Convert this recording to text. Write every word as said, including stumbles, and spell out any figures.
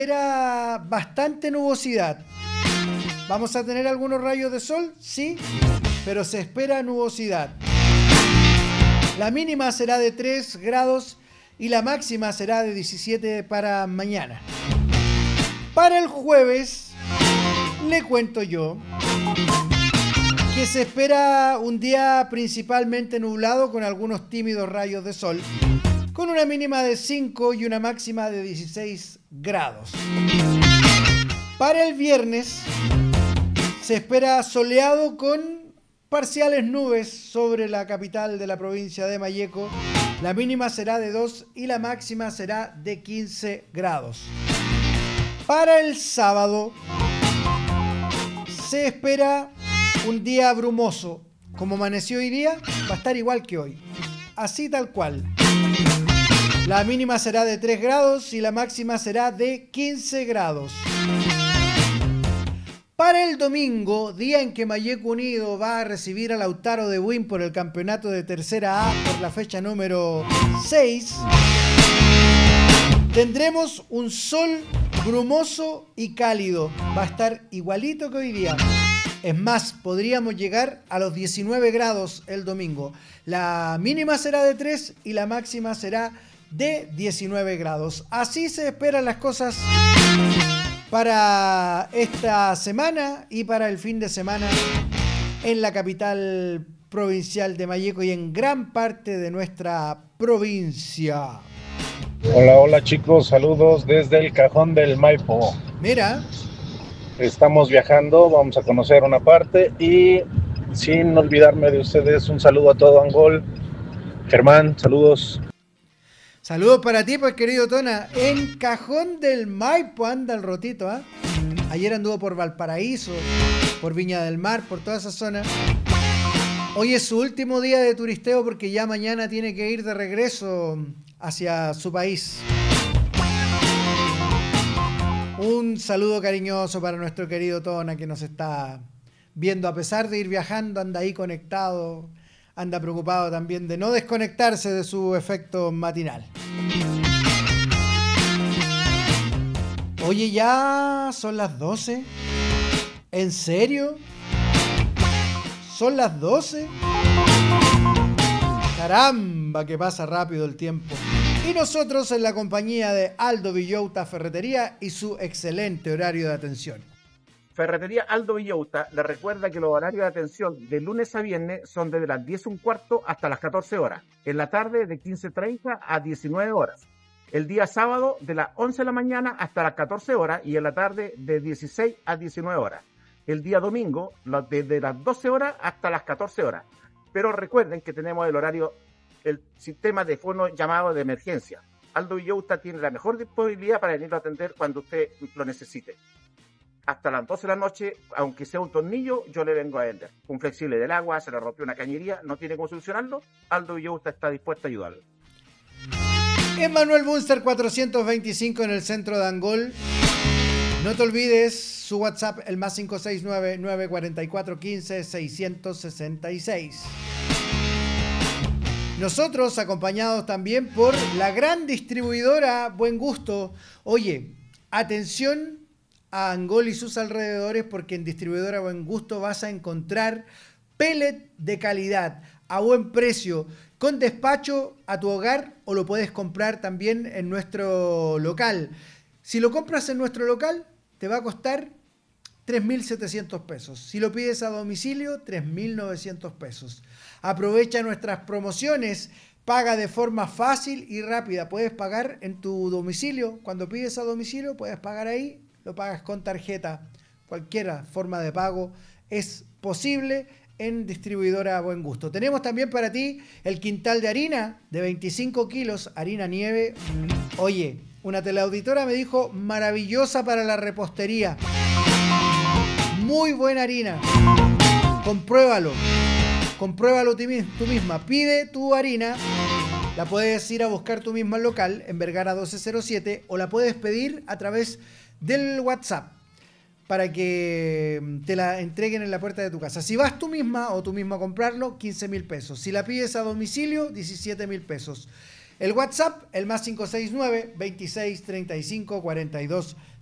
Era bastante nubosidad. ¿Vamos a tener algunos rayos de sol? Sí, pero se espera nubosidad. La mínima será de tres grados y la máxima será de diecisiete para mañana. Para el jueves, le cuento yo que se espera un día principalmente nublado con algunos tímidos rayos de sol, con una mínima de cinco y una máxima de dieciséis grados. Para el viernes se espera soleado con parciales nubes sobre la capital de la provincia de Malleco. La mínima será de dos y la máxima será de quince grados. Para el sábado se espera un día brumoso. Como amaneció hoy día, va a estar igual que hoy. Así tal cual. La mínima será de tres grados y la máxima será de quince grados. Para el domingo, día en que Malleco Unido va a recibir a Lautaro de Buin por el campeonato de Tercera A por la fecha número seis, tendremos un sol brumoso y cálido. Va a estar igualito que hoy día. Es más, podríamos llegar a los diecinueve grados el domingo. La mínima será de tres y la máxima será de diecinueve grados. Así se esperan las cosas para esta semana y para el fin de semana en la capital provincial de Malleco y en gran parte de nuestra provincia. Hola, hola chicos, saludos desde el Cajón del Maipo. Mira, estamos viajando, vamos a conocer una parte y sin olvidarme de ustedes, un saludo a todo Angol. Germán, saludos. Saludos para ti, pues querido Tona. En Cajón del Maipo anda el rotito, ¿ah? ¿eh? Ayer anduvo por Valparaíso, por Viña del Mar, por toda esa zona. Hoy es su último día de turisteo porque ya mañana tiene que ir de regreso hacia su país. Un saludo cariñoso para nuestro querido Tona que nos está viendo a pesar de ir viajando, anda ahí conectado. Anda preocupado también de no desconectarse de su efecto matinal. Oye, ya son las doce. ¿En serio? ¿Son las doce? Caramba, que pasa rápido el tiempo. Y nosotros en la compañía de Aldo Villota Ferretería y su excelente horario de atención. Ferretería Aldo Villota le recuerda que los horarios de atención de lunes a viernes son desde las diez y un cuarto hasta las catorce horas. En la tarde de quince treinta a diecinueve horas. El día sábado de las once de la mañana hasta las catorce horas y en la tarde de dieciséis a diecinueve horas. El día domingo desde las doce horas hasta las catorce horas. Pero recuerden que tenemos el horario, el sistema de fono llamado de emergencia. Aldo Villota tiene la mejor disponibilidad para venir a atender cuando usted lo necesite. Hasta las doce de la noche, aunque sea un tornillo, yo le vengo a vender. Un flexible del agua, se le rompió una cañería, no tiene cómo solucionarlo, Aldo Villota está dispuesto a ayudarlo. Emmanuel Bunster cuatrocientos veinticinco en el centro de Angol. No te olvides su WhatsApp, el más cinco seis nueve, nueve cuatro cuatro, uno cinco, seis seis seis. Nosotros acompañados también por la gran distribuidora Buen Gusto. Oye, atención a Angol y sus alrededores porque en Distribuidora Buen Gusto vas a encontrar pellet de calidad a buen precio con despacho a tu hogar o lo puedes comprar también en nuestro local. Si lo compras en nuestro local te va a costar tres mil setecientos pesos. Si lo pides a domicilio, tres mil novecientos pesos. Aprovecha nuestras promociones. Paga de forma fácil y rápida. Puedes pagar en tu domicilio. Cuando pides a domicilio puedes pagar ahí. Lo pagas con tarjeta, cualquier forma de pago es posible en Distribuidora Buen Gusto. Tenemos también para ti el quintal de harina de veinticinco kilos, harina nieve. Oye, una teleauditora me dijo maravillosa para la repostería. Muy buena harina. Compruébalo. Compruébalo tú misma. Pide tu harina. La puedes ir a buscar tú misma al local en Vergara doce cero siete o la puedes pedir a través del WhatsApp para que te la entreguen en la puerta de tu casa. Si vas tú misma o tú mismo a comprarlo, quince mil pesos. Si la pides a domicilio, diecisiete mil pesos. El WhatsApp, el más cinco seis nueve, veintiséis, treinta y cinco, cuarenta y dos,